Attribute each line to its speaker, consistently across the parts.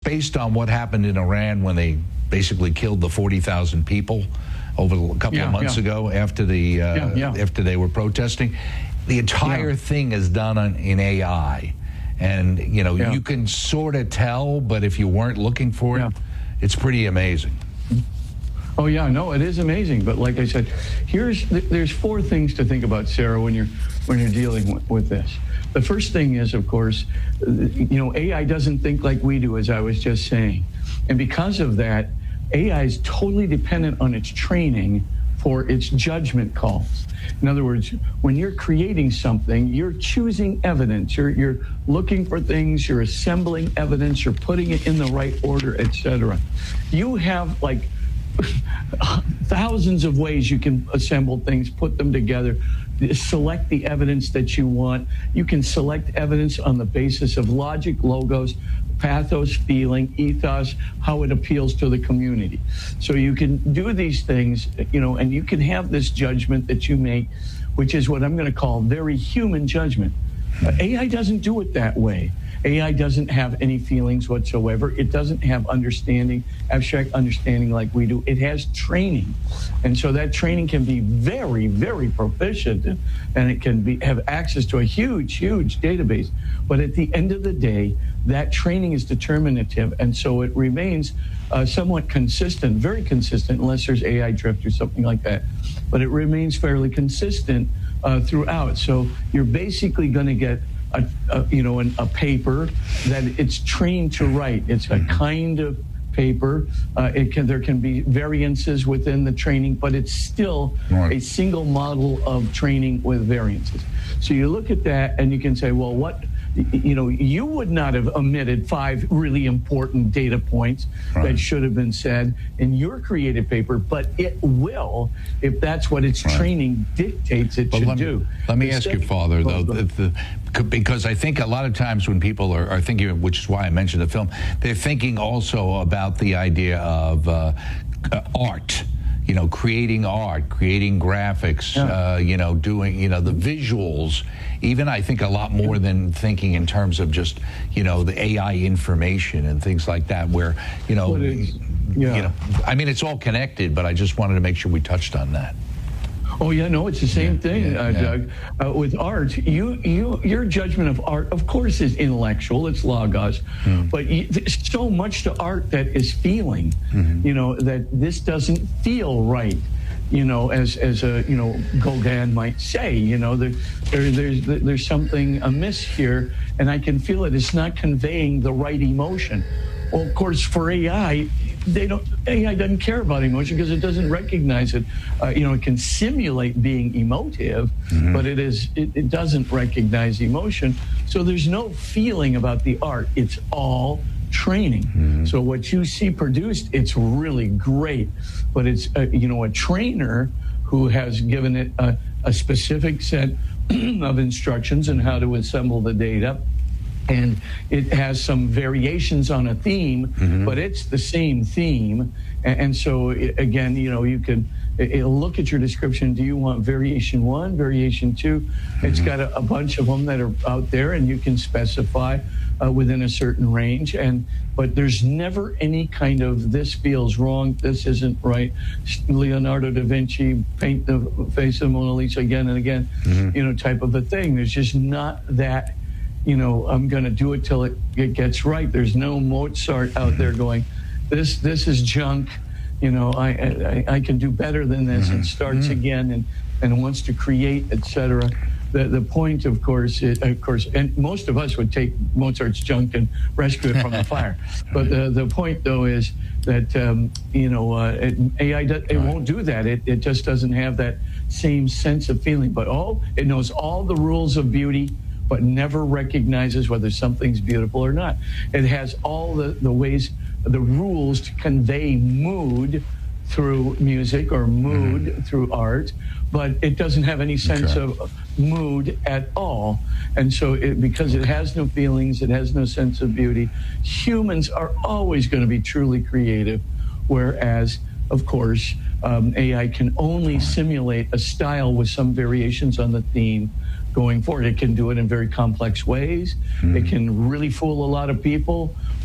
Speaker 1: based on what happened in Iran when they basically killed the 40,000 people over a couple of months ago after after they were protesting. The entire thing is done in AI. And, you can sort of tell, but if you weren't looking for it, it's pretty amazing.
Speaker 2: Oh, yeah, no, it is amazing. But like I said, there's four things to think about, Sarah, when you're dealing with this. The first thing is, of course, AI doesn't think like we do, as I was just saying. And because of that, AI is totally dependent on its training for its judgment calls. In other words, when you're creating something, you're choosing evidence, you're looking for things, you're assembling evidence, you're putting it in the right order, etc. You have like thousands of ways you can assemble things, put them together, select the evidence that you want. You can select evidence on the basis of logic, logos, pathos, feeling, ethos, how it appeals to the community. So you can do these things, and you can have this judgment that you make, which is what I'm going to call very human judgment. AI doesn't do it that way. AI doesn't have any feelings whatsoever. It doesn't have understanding, abstract understanding like we do. It has training. And so that training can be very, very proficient, and it can have access to a huge, huge database. But at the end of the day, that training is determinative, and so it remains somewhat consistent, very consistent, unless there's AI drift or something like that. But it remains fairly consistent throughout. So you're basically going to get a paper that it's trained to write. It's a kind of paper. There can be variances within the training, but it's still a single model of training with variances. So you look at that and you can say, well, you would not have omitted 5 really important data points that should have been said in your creative paper, but it will if that's what its training dictates it should do.
Speaker 1: Let me ask you, Father, though, because I think a lot of times when people are thinking, which is why I mentioned the film, they're thinking also about the idea of art. Creating art, creating graphics, doing, the visuals, even I think a lot more than thinking in terms of just, the AI information and things like that, where, I mean, it's all connected, but I just wanted to make sure we touched on that.
Speaker 2: Oh, yeah, no, it's the same thing, Doug. With art, your judgment of art, of course, is intellectual. It's logos. But there's so much to art that is feeling, that this doesn't feel right, as Gauguin might say, there's something amiss here, and I can feel it. It's not conveying the right emotion. Well, of course, for AI, AI doesn't care about emotion because it doesn't recognize it. It can simulate being emotive, but it doesn't recognize emotion. So there's no feeling about the art. It's all training. So what you see produced, it's really great, but it's a trainer who has given it a specific set of instructions on how to assemble the data. And it has some variations on a theme, but it's the same theme. And so, again, you can look at your description. Do you want variation 1, variation 2? It's got a bunch of them that are out there, and you can specify within a certain range. But there's never any kind of this feels wrong, this isn't right. Leonardo da Vinci paint the face of Mona Lisa again and again, type of a thing. There's just not that. I'm going to do it till it gets right. There's no Mozart out there going, this is junk. I can do better than this, and starts again and wants to create, etc. The point, of course, and most of us would take Mozart's junk and rescue it from the fire. But the point, though, is that AI it won't do that. It just doesn't have that same sense of feeling. But it knows all the rules of beauty, but never recognizes whether something's beautiful or not. It has all the ways, the rules to convey mood through music or mood through art, but it doesn't have any sense of mood at all. And so because it has no feelings, it has no sense of beauty, humans are always going to be truly creative, whereas, of course, AI can only simulate a style with some variations on the theme going forward. It can do it in very complex ways. It can really fool a lot of people,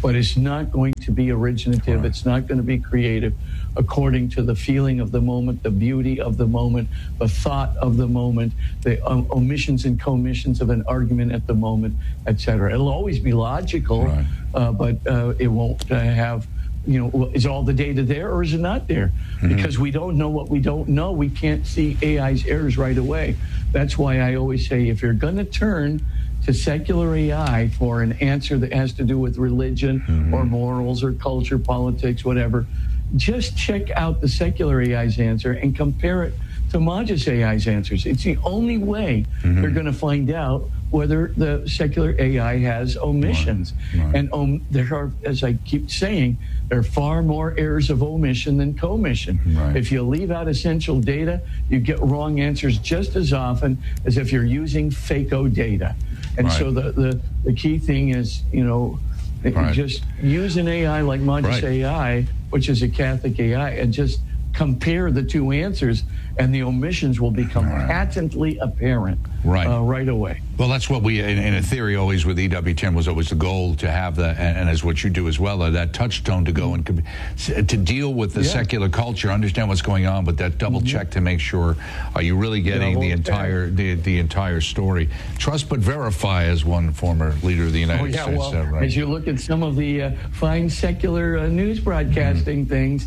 Speaker 2: but it's not going to be originative.
Speaker 1: Right.
Speaker 2: It's not going to be creative according to the feeling of the moment, the beauty of the moment, the thought of the moment, the omissions and commissions of an argument at the moment, etc. It'll always be logical,
Speaker 1: Right.
Speaker 2: but it won't have, is all the data there or is it not there? Because we don't know what we don't know. We can't see AI's errors right away. That's why I always say, if you're going to turn to secular AI for an answer that has to do with religion or morals or culture, politics, whatever, just check out the secular AI's answer and compare it to Magis AI's answers. It's the only way you're going to find out whether the secular AI has omissions.
Speaker 1: Right.
Speaker 2: And there are, as I keep saying, there are far more errors of omission than commission.
Speaker 1: Right.
Speaker 2: If you leave out essential data, you get wrong answers just as often as if you're using FAKO data. And
Speaker 1: Right.
Speaker 2: so the key thing is,
Speaker 1: Right.
Speaker 2: just use an AI like Magis
Speaker 1: Right.
Speaker 2: AI, which is a Catholic AI, and just compare the two answers, and the omissions will become patently apparent right away.
Speaker 1: Well, that's what we, in a theory, always with EWTN was always the goal to have that, and as what you do as well, that touchstone to go and to deal with the secular culture, understand what's going on, but that double check to make sure, are you really getting the entire story? Trust but verify, as one former leader of the United States said, right?
Speaker 2: As you look at some of the fine secular news broadcasting things,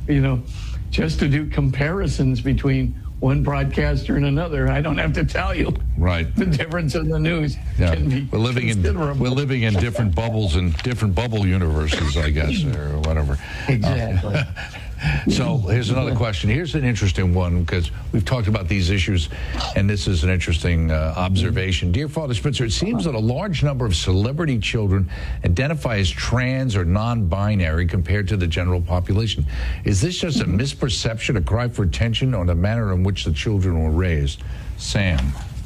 Speaker 2: just to do comparisons between one broadcaster and another, I don't have to tell you.
Speaker 1: Right.
Speaker 2: The difference in the news can be considerable.
Speaker 1: We're living in different bubbles and different bubble universes, I guess, or whatever.
Speaker 2: Exactly.
Speaker 1: So here's another question. Here's an interesting one, because we've talked about these issues, and this is an interesting observation. Dear Father Spitzer, it seems that a large number of celebrity children identify as trans or non-binary compared to the general population. Is this just a misperception, a cry for attention, or the manner in which the children were raised? Sam,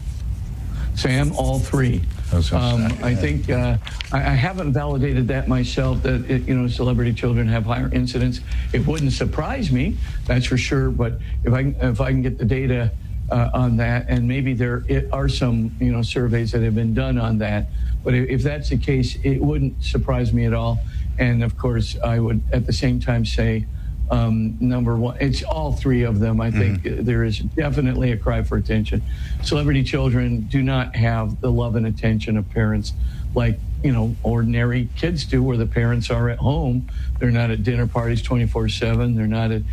Speaker 2: all three. I think I haven't validated that myself, that celebrity children have higher incidence. It wouldn't surprise me, that's for sure. But if I can get the data on that, and maybe there are some surveys that have been done on that. But if that's the case, it wouldn't surprise me at all. And of course, I would at the same time say, number one, it's all three of them. I think there is definitely a cry for attention. Celebrity children do not have the love and attention of parents like, ordinary kids do, where the parents are at home. They're not at dinner parties 24/7. They're not at,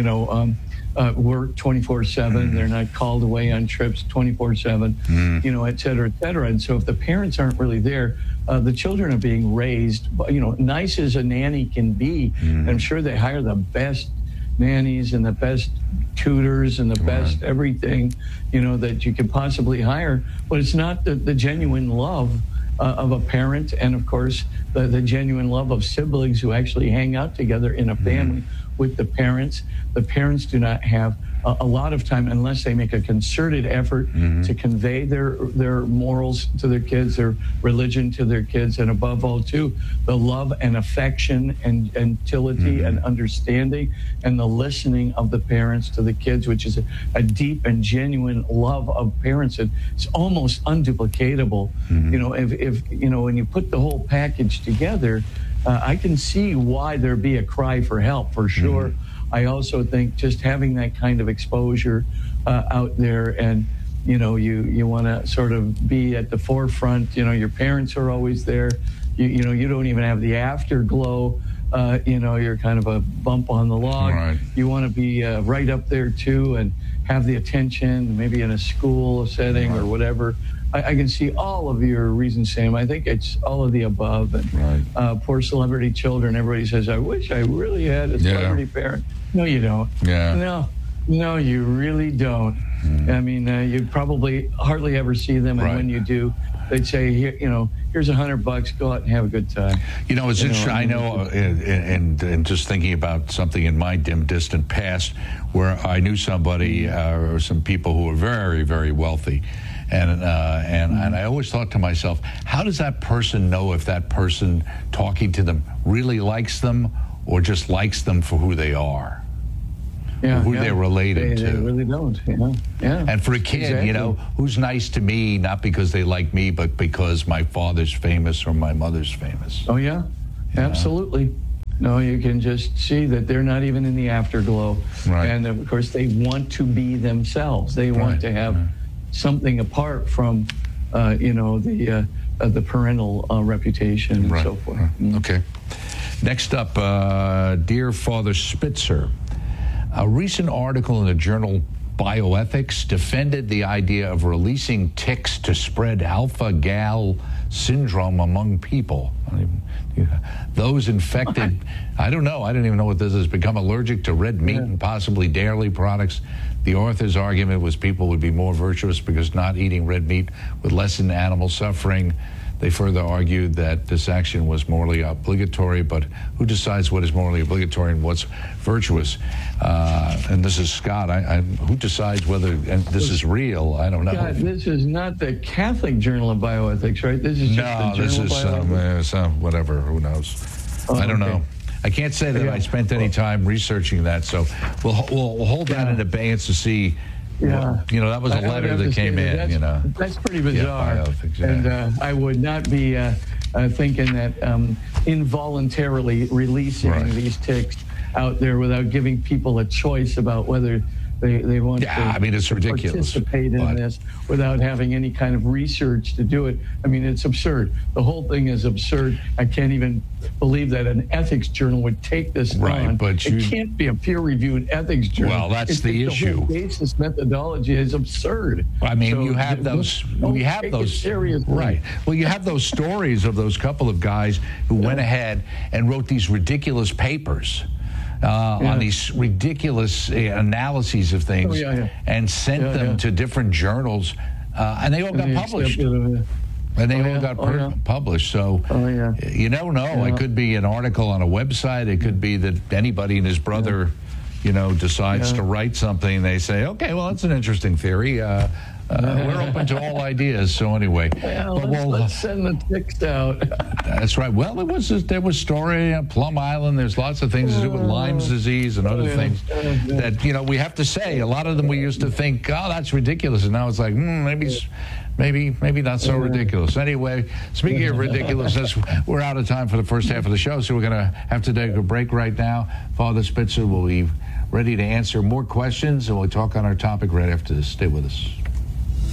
Speaker 2: work 24/7. They're not called away on trips 24/7, et cetera, et cetera. And so if the parents aren't really there, the children are being raised, nice as a nanny can be. And I'm sure they hire the best nannies and the best tutors and the best everything, that you could possibly hire. But it's not the genuine love of a parent, and of course the genuine love of siblings who actually hang out together in a family with the parents. The parents do not have a lot of time, unless they make a concerted effort to convey their morals to their kids, their religion to their kids, and above all, too, the love and affection and gentility and understanding and the listening of the parents to the kids, which is a deep and genuine love of parents. It's almost unduplicatable. If when you put the whole package together, I can see why there be a cry for help, for sure. I also think just having that kind of exposure out there, and you want to sort of be at the forefront. Your parents are always there. You don't even have the afterglow. You're kind of a bump on the log.
Speaker 1: Right.
Speaker 2: You want to be right up there too, and have the attention, maybe in a school setting or whatever. I can see all of your reasons, Sam. I think it's all of the above. And poor celebrity children, everybody says, I wish I really had a celebrity parent. No, you don't. No, you really don't. I mean, you probably hardly ever see them, and when you do, they'd say, here's $100, go out and have a good time.
Speaker 1: It's interesting. I know, and just thinking about something in my dim, distant past, where I knew somebody or some people who were very, very wealthy. And I always thought to myself, how does that person know if that person talking to them really likes them or just likes them for who they are? Who they're related to.
Speaker 2: They really don't.
Speaker 1: And for a kid, who's nice to me, not because they like me, but because my father's famous or my mother's famous.
Speaker 2: Oh, yeah. absolutely. No, you can just see that they're not even in the afterglow.
Speaker 1: Right.
Speaker 2: And of course, they want to be themselves. They want to have something apart from, the parental reputation and so forth.
Speaker 1: Okay. Next up, Dear Father Spitzer. A recent article in the journal Bioethics defended the idea of releasing ticks to spread alpha-gal syndrome among people. Those infected, I don't know, I don't even know what this is, become allergic to red meat and possibly dairy products. The author's argument was people would be more virtuous because not eating red meat would lessen animal suffering. They further argued that this action was morally obligatory, but who decides what is morally obligatory and what's virtuous? And this is Scott. Who decides whether this is real? I don't know.
Speaker 2: God, this is not the Catholic Journal of Bioethics, right? This is just the Journal of Bioethics.
Speaker 1: Whatever. Who knows? I don't know. I can't say that I spent any time researching that, so we'll hold that in abeyance to see. That was a letter that came in.
Speaker 2: That's pretty bizarre. And I would not be thinking that involuntarily releasing these ticks out there without giving people a choice about whether they want
Speaker 1: it's ridiculous.
Speaker 2: Participate in this without having any kind of research to do it. I mean, it's absurd. The whole thing is absurd. I can't even believe that an ethics journal would take this on.
Speaker 1: But
Speaker 2: it can't be a peer-reviewed ethics journal.
Speaker 1: Well, that's the issue.
Speaker 2: The whole basis methodology is absurd.
Speaker 1: I mean, you have those. We have those.
Speaker 2: Seriously.
Speaker 1: Right. Well, you have those stories of those couple of guys who went ahead and wrote these ridiculous papers. On these ridiculous analyses of things and sent them to different journals, and they all got published. And they all got published. So you don't know. It could be an article on a website. It could be that anybody and his brother, decides to write something. They say, okay, well, that's an interesting theory. We're open to all ideas. So anyway,
Speaker 2: let's send the ticks out.
Speaker 1: That's right. Well, there was story on Plum Island. There's lots of things to do with Lyme's disease and other things that we have to say. A lot of them we used to think, oh, that's ridiculous, and now it's like maybe not so ridiculous. Anyway, speaking of ridiculousness, we're out of time for the first half of the show, so we're going to have to take a break right now. Father Spitzer will be ready to answer more questions, and we'll talk on our topic right after this. Stay with us.